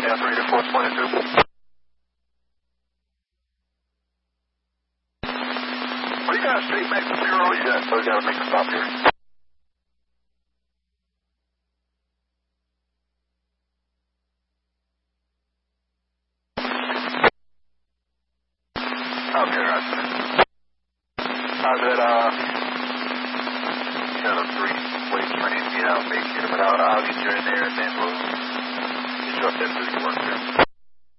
Yeah, 3 to 422. Well, you got a straight back to 0 yet, so you got to make a stop here. Okay, right. How's that, you got a 3-way train, get out, make it, but I'll get you in there and then we'll get you up there through your work here.